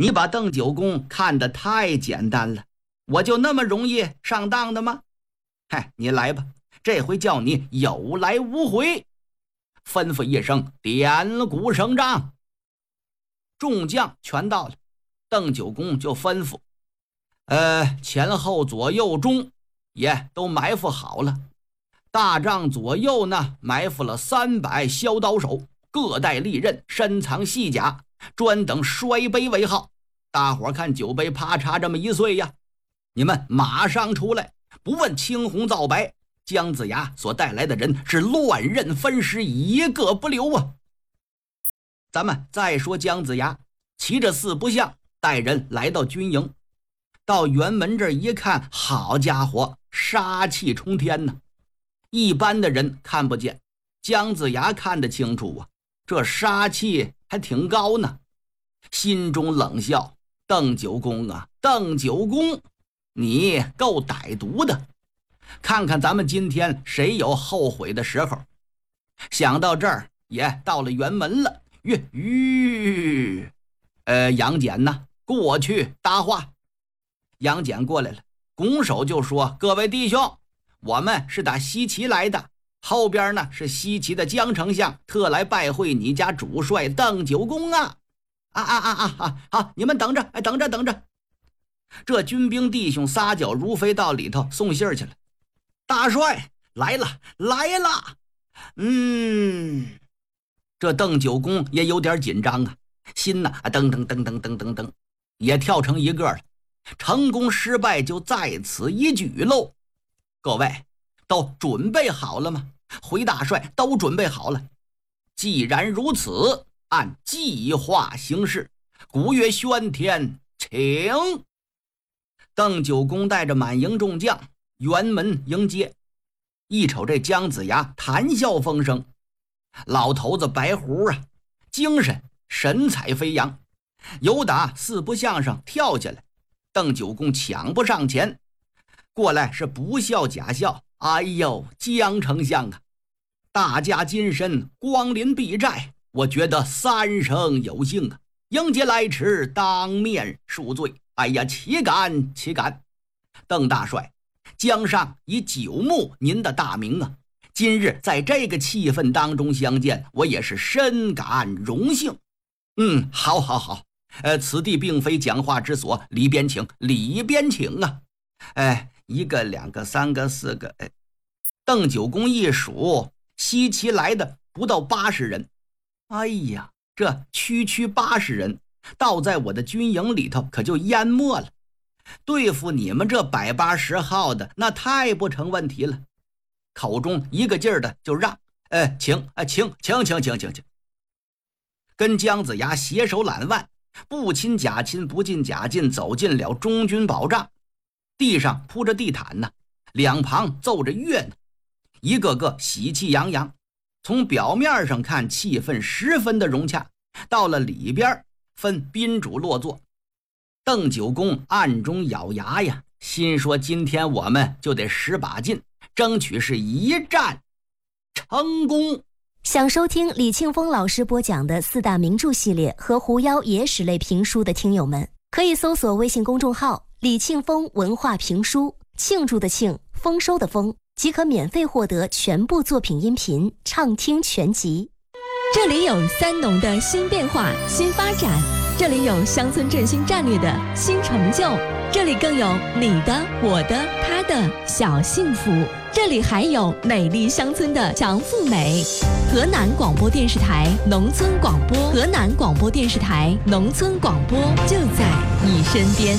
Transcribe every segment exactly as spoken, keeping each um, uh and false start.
你把邓九公看得太简单了，我就那么容易上当的吗？嗨，你来吧，这回叫你有来无回。吩咐一声，点鼓声仗。众将全到了，邓九公就吩咐，呃，前后左右中也都埋伏好了。大帐左右呢，埋伏了三百削刀手，各带利刃，深藏细甲，专等摔杯为号。大伙看酒杯啪嚓这么一碎呀，你们马上出来，不问青红皂白，姜子牙所带来的人是乱刃分尸，一个不留啊！咱们再说姜子牙骑着四不像带人来到军营，到辕门这一看，好家伙，杀气冲天呢！一般的人看不见，姜子牙看得清楚啊，这杀气还挺高呢。心中冷笑，邓九公啊，邓九公，你够歹毒的，看看咱们今天谁有后悔的时候。想到这儿，也到了辕门了。吁吁，呃，杨戬呢，过去搭话。杨戬过来了，拱手就说：“各位弟兄，我们是打西岐来的，后边呢是西岐的姜丞相，特来拜会你家主帅邓九公啊！啊啊啊啊啊！好，你们等着，哎，等着等着。”这军兵弟兄撒脚如飞到里头送信去了。大帅来了，来了。嗯。这邓九公也有点紧张啊，心呐噔噔噔噔噔噔噔，也跳成一个了。成功失败就在此一举喽。各位都准备好了吗？回大帅，都准备好了。既然如此，按计划行事。鼓乐喧天，请。邓九公带着满营众将辕门迎接。一瞅这姜子牙，谈笑风生。老头子白胡啊，精神神采飞扬，由打四不像上跳下来，邓九公抢不上前，过来是不笑假笑。哎呦，姜丞相啊，大驾金身，光临敝寨，我觉得三生有幸啊，迎接来迟，当面恕罪。哎呀，岂敢岂敢！邓大帅，姜上以久慕您的大名啊，今日在这个气氛当中相见，我也是深感荣幸。嗯，好好好，呃，此地并非讲话之所，里边请，里边请啊！哎，一个、两个、三个、四个，哎，邓九公一数，西岐来的不到八十人。哎呀，这区区八十人，倒在我的军营里头，可就淹没了。对付你们这百八十号的，那太不成问题了。口中一个劲儿的就让，呃，请，呃，请，请，请，请，请，请，跟姜子牙携手揽腕，不亲假亲，不近假近，走进了中军宝帐。地上铺着地毯呢，两旁奏着乐呢，一个个喜气洋洋。从表面上看，气氛十分的融洽，到了里边分宾主落座。邓九公暗中咬牙呀，心说今天我们就得使把劲，争取是一战成功。 想收听李庆峰老师播讲的四大名著系列和狐妖野史类评书的听友们，可以搜索微信公众号李庆峰文化评书，庆祝的庆，丰收的丰，即可免费获得全部作品音频畅听全集。 这里有三农的新变化、新发展，这里有乡村振兴战略的新成就，这里更有你的、我的、他的小幸福，这里还有美丽乡村的强富美。河南广播电视台农村广播，河南广播电视台农村广播就在你身边。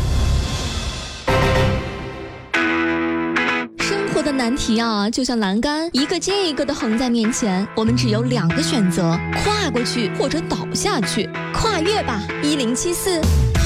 生活的难题啊，就像栏杆，一个接一个的横在面前，我们只有两个选择：跨过去或者倒下去。跨越吧，一零七四。